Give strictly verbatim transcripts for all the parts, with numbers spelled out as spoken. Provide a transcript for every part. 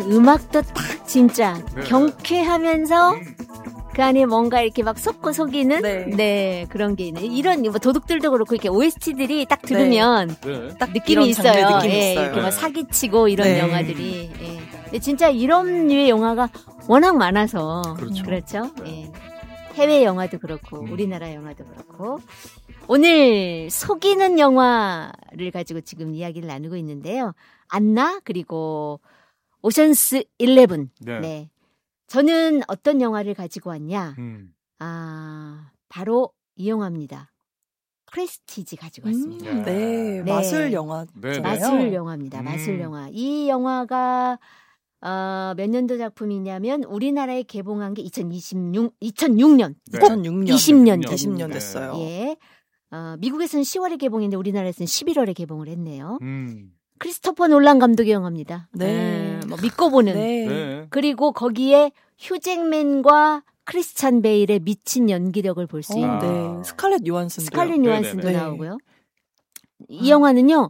음악도 딱 진짜 네. 경쾌하면서 음. 그 안에 뭔가 이렇게 막 쏟고 속이는 네. 네, 그런 게 있네. 이런 뭐 도둑들도 그렇고 이렇게 오에스티들이 딱 들으면 네. 딱 느낌이 있어요. 느낌이 예, 있어요. 이렇게 막 네. 사기치고 이런 네. 영화들이. 예. 근데 진짜 이런 류의 영화가 워낙 많아서 그렇죠. 그렇죠. 네. 예. 해외 영화도 그렇고 음. 우리나라 영화도 그렇고 오늘 속이는 영화를 가지고 지금 이야기를 나누고 있는데요. 안나 그리고 오션스 일레븐. 네. 네. 저는 어떤 영화를 가지고 왔냐? 음. 아, 바로 이 영화입니다. 프레스티지 가지고 왔습니다. 음, 네, 네. 마술 영화. 네, 네. 마술 영화입니다. 음. 마술 영화. 이 영화가 어, 몇 년도 작품이냐면 우리나라에 개봉한 게 이천이십육, 이천육 년. 네. 이천육 년. 이십 년 전. 이십 년 네. 됐어요. 예. 어, 미국에서는 시월에 개봉했는데 우리나라에서는 십일월에 개봉을 했네요. 음. 크리스토퍼 놀란 감독의 영화입니다. 네. 음, 뭐 믿고 보는. 네. 네. 그리고 거기에 휴잭맨과 크리스찬 베일의 미친 연기력을 볼 수 어, 있는 아. 네. 스칼렛 요한슨도. 스칼렛 요한슨도 네네네. 나오고요. 이 영화는요.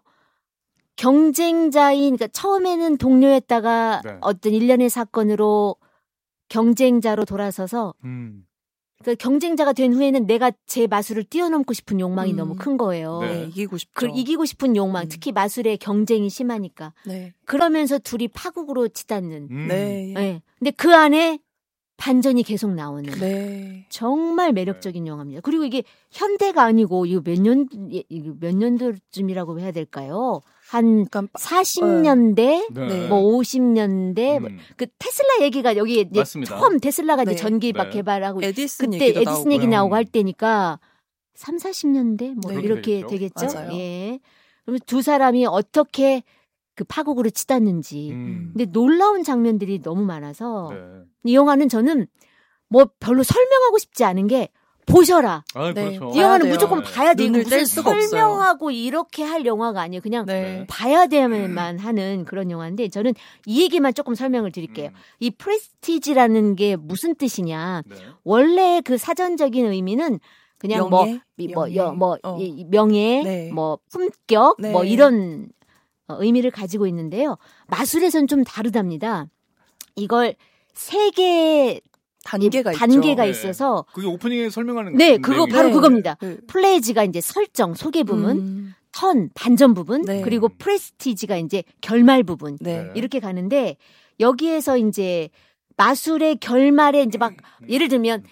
경쟁자인 그러니까 처음에는 동료였다가 네. 어떤 일련의 사건으로 경쟁자로 돌아서서 음. 그러니까 경쟁자가 된 후에는 내가 제 마술을 뛰어넘고 싶은 욕망이 음. 너무 큰 거예요. 네. 네, 이기고 싶죠. 그 이기고 싶은 욕망, 음. 특히 마술의 경쟁이 심하니까. 네. 그러면서 둘이 파국으로 치닫는. 음. 네. 네. 근데 그 안에 반전이 계속 나오는. 네. 정말 매력적인 영화입니다. 그리고 이게 현대가 아니고 이거 몇 년, 이거 몇 년도쯤이라고 해야 될까요? 한 약간 빠- 사십 년대, 네. 뭐 오십 년대, 음. 그 테슬라 얘기가 여기 이제 맞습니다. 처음 테슬라가 네. 이제 전기 막 네. 개발하고 에디슨 그때 얘기도 에디슨 나오고요. 얘기 나오고 할 때니까 삼사십 년대 뭐 네. 이렇게 되겠죠. 되겠죠. 맞아요. 예. 그럼 두 사람이 어떻게 그 파국으로 치닫는지. 음. 근데 놀라운 장면들이 너무 많아서 네. 이 영화는 저는 뭐 별로 설명하고 싶지 않은 게 보셔라. 아, 네. 그렇죠. 이 영화는 돼요. 무조건 봐야 돼요. 눈을 무슨 뗄 수가 없어요. 설명하고 이렇게 할 영화가 아니에요. 그냥 네. 봐야 되야만 하는 그런 영화인데 저는 이 얘기만 조금 설명을 드릴게요. 음. 이 프레스티지라는 게 무슨 뜻이냐. 네. 원래 그 사전적인 의미는 그냥 뭐, 명예? 이 뭐, 명예. 여, 뭐, 어. 이 명예, 네. 뭐, 품격, 네. 뭐, 이런 어, 의미를 가지고 있는데요. 마술에서는 좀 다르답니다. 이걸 세 개의 단계가 있죠. 단계가 네. 있어서, 그게 오프닝에 설명하는 네, 그거 내용이죠. 바로 네. 그겁니다. 네. 플레이지가 이제 설정, 소개 부분, 음, 턴, 반전 부분, 네. 그리고 프레스티지가 이제 결말 부분. 네. 네. 이렇게 가는데, 여기에서 이제 마술의 결말에 이제 막, 예를 들면,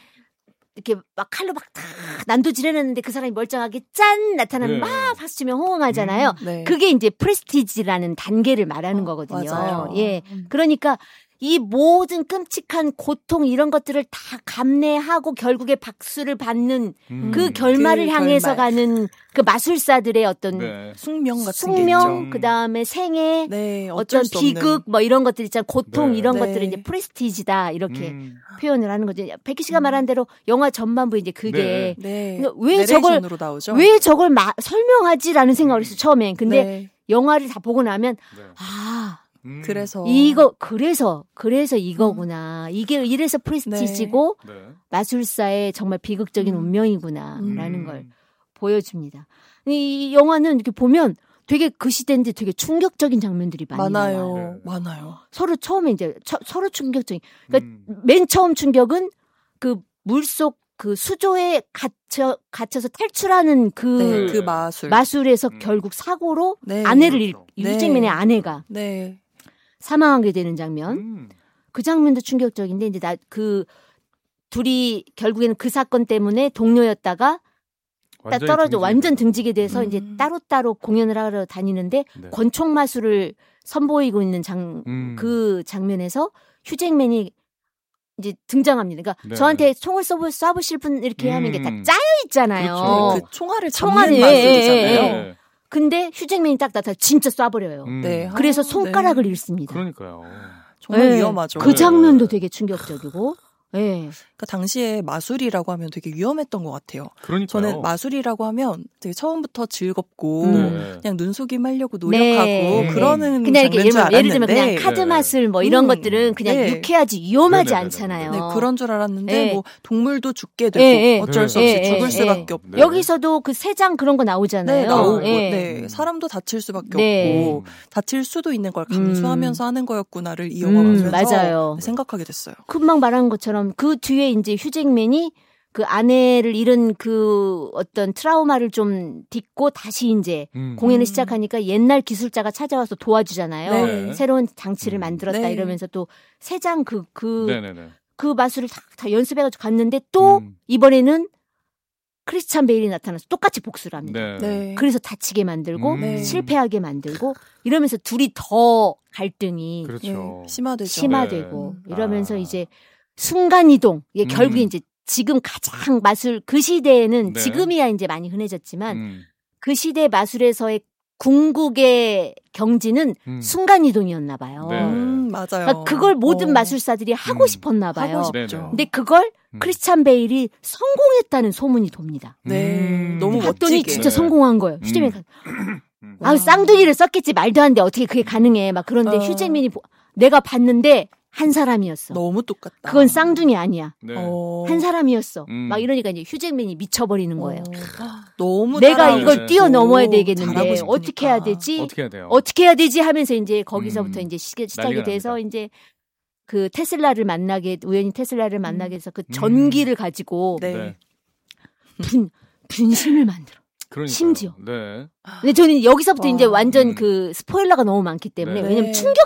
이렇게 막 칼로 막 다 난도질해놨는데 그 사람이 멀쩡하게 짠 나타나면 네. 막 박수 치면 호응하잖아요. 네. 그게 이제 프레스티지라는 단계를 말하는 어, 거거든요. 맞아요. 예. 음. 그러니까 이 모든 끔찍한 고통 이런 것들을 다 감내하고 결국에 박수를 받는 음. 그 결말을 그 향해서 결말. 가는 그 마술사들의 어떤 네. 숙명 같은 게 숙명, 있죠. 그 다음에 생애, 네, 어떤 어쩔 수 비극 없는. 뭐 이런 것들 있잖아요. 고통 네. 이런 네. 것들을 이제 프레스티지다 이렇게 음. 표현을 하는 거죠. 백희 씨가 음. 말한 대로 영화 전반부 이제 그게 네. 그러니까 왜 저걸 내레이션으로 나오죠. 왜 저걸 마, 설명하지라는 생각을 했어요 처음엔. 근데 네. 영화를 다 보고 나면 네. 아 음. 그래서 이거 그래서 그래서 이거구나. 이게 이래서 프레스티지고 네. 마술사의 정말 비극적인 음. 운명이구나라는 음. 걸 보여줍니다. 이 영화는 이렇게 보면 되게 그 시대인데 되게 충격적인 장면들이 많이 많아요. 나와요. 네. 많아요. 서로 처음에 이제 처, 서로 충격적인. 그러니까 음. 맨 처음 충격은 그 물속 그 수조에 갇혀 갇혀서 탈출하는 그 네, 네. 그 마술. 마술에서 음. 결국 사고로 네. 아내를 잃, 그렇죠. 네. 유잭맨의 아내가 네. 사망하게 되는 장면. 음. 그 장면도 충격적인데 이제 나 그 둘이 결국에는 그 사건 때문에 동료였다가 딱 완전히 떨어져 등지게 완전 되죠. 등지게 돼서 음. 이제 따로따로 공연을 하러 다니는데 네. 권총 마술을 선보이고 있는 장 음. 그 장면에서 휴잭맨이 이제 등장합니다. 그러니까 네. 저한테 총을 쏘, 쏴보실 분 이렇게 하는 게 다 음. 짜여 있잖아요. 그렇죠. 그 총알을 총알이, 잡는 예, 예, 마술이잖아요. 네. 근데 휴잭맨이 딱 나타나 진짜 쏴버려요. 음. 네. 그래서 아, 손가락을 네. 잃습니다. 그러니까요. 정말 네. 위험하죠. 그 장면도 되게 충격적이고 네. 그러니까 당시에 마술이라고 하면 되게 위험했던 것 같아요. 그러니까요. 저는 마술이라고 하면 되게 처음부터 즐겁고 음. 그냥 눈속임 하려고 노력하고 네. 그러는 그냥 이렇게 장면인 줄 예를, 예를 들면 알았는데 그냥 카드 네. 마술 뭐 이런 음. 것들은 그냥 네. 유쾌하지 위험하지 네네네네. 않잖아요. 네, 그런 줄 알았는데 네. 뭐 동물도 죽게 되고 네, 네. 어쩔 수 네. 없이 네, 죽을 네, 수밖에 네. 없고 네. 여기서도 그 세 장 그런 거 나오잖아요. 네, 나오고 네. 네, 사람도 다칠 수밖에 네. 없고 다칠 수도 있는 걸 감수하면서 음. 하는 거였구나를 이 영화 보면서 음, 맞아요. 생각하게 됐어요. 금방 말한 것처럼 그 뒤에 이제 휴잭맨이 그 아내를 잃은 그 어떤 트라우마를 좀 딛고 다시 이제 음. 공연을 시작하니까 옛날 기술자가 찾아와서 도와주잖아요. 네. 새로운 장치를 음. 만들었다 네. 이러면서 또 세 장 그, 그, 네네네. 그 마술을 다, 다 연습해가지고 갔는데 또 음. 이번에는 크리스찬 베일이 나타나서 똑같이 복수를 합니다. 네. 네. 그래서 다치게 만들고 음. 네. 실패하게 만들고 이러면서 둘이 더 갈등이 그렇죠. 네, 심화되죠. 심화되고 네. 이러면서 아. 이제 순간이동 이게 음. 결국에 이제 지금 가장 마술 그 시대에는 네. 지금이야 이제 많이 흔해졌지만 음. 그 시대 마술에서의 궁극의 경지는 음. 순간이동이었나 봐요. 네. 음, 맞아요. 그러니까 그걸 모든 어. 마술사들이 하고 음. 싶었나 봐요. 하고 네네. 싶죠. 근데 그걸 음. 크리스찬 베일이 성공했다는 소문이 돕니다. 네, 음. 너무 봤더니 멋지게. 진짜 네. 성공한 거예요. 음. 휴잭맨 음. 아 쌍둥이를 썼겠지 말도 안 돼 어떻게 그게 가능해 막 그런데 어. 휴잭맨이 보- 내가 봤는데 한 사람이었어. 너무 똑같다. 그건 쌍둥이 아니야. 네. 어. 한 사람이었어. 음. 막 이러니까 이제 휴잭맨이 미쳐버리는 거예요. 어. 너무 내가 따라하고 이걸 싶고 뛰어넘어야 잘하고 되겠는데 싶으니까. 어떻게 해야 되지? 어떻게 해야 돼요? 어떻게 해야 되지? 하면서 이제 거기서부터 음. 이제 시, 시작이 난리가 돼서 납니다. 이제 그 테슬라를 만나게 우연히 테슬라를 만나게 해서 그 음. 전기를 가지고 네. 네. 분 분신을 만들어. 그러니까요. 심지어. 네. 근데 저는 여기서부터 와. 이제 완전 음. 그 스포일러가 너무 많기 때문에 네. 왜냐면 네.